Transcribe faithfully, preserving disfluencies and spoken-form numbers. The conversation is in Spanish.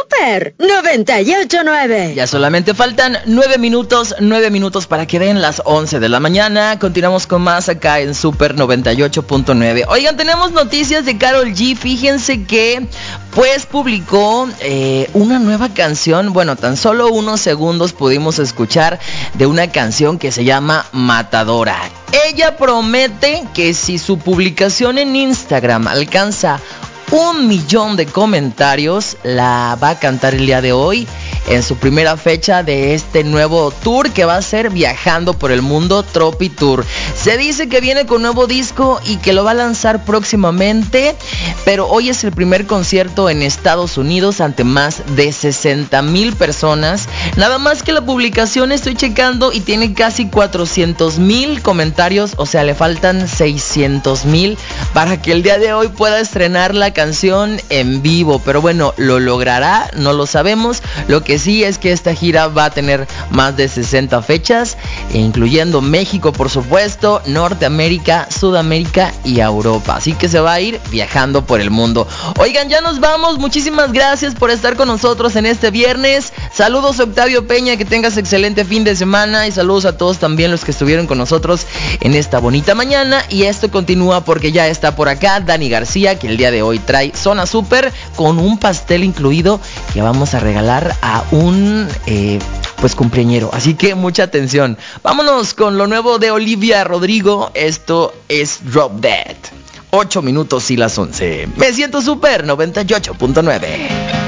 Super noventa y ocho punto nueve. Ya solamente faltan nueve minutos, nueve minutos para que den las once de la mañana. Continuamos con más acá en Super noventa y ocho punto nueve. Oigan, tenemos noticias de Karol G. Fíjense que pues publicó eh, una nueva canción. Bueno, tan solo unos segundos pudimos escuchar de una canción que se llama Matadora. Ella promete que si su publicación en Instagram alcanza un millón de comentarios, la va a cantar el día de hoy en su primera fecha de este nuevo tour que va a ser Viajando por el Mundo Tropi Tour. Se dice que viene con nuevo disco y que lo va a lanzar próximamente, pero hoy es el primer concierto en Estados Unidos ante más de sesenta mil personas. Nada más que la publicación estoy checando y tiene casi cuatrocientos mil comentarios, o sea, le faltan seiscientos mil para que el día de hoy pueda estrenar la canción en vivo. Pero bueno, ¿lo logrará? No lo sabemos. Lo que sí es que esta gira va a tener más de sesenta fechas, incluyendo México, por supuesto, Norteamérica, Sudamérica y Europa. Así que se va a ir viajando por el mundo. Oigan, ya nos vamos. Muchísimas gracias por estar con nosotros en este viernes. Saludos a Octavio Peña, que tengas excelente fin de semana. Y saludos a todos también los que estuvieron con nosotros en esta bonita mañana. Y esto continúa porque ya está por acá Dani García, que el día de hoy trae Zona Super con un pastel incluido que vamos a regalar a un eh, pues cumpleañero. Así que mucha atención. Vámonos con lo nuevo de Olivia Rodrigo. Esto es Drop Dead. ocho minutos y las once. Me siento Super noventa y ocho punto nueve.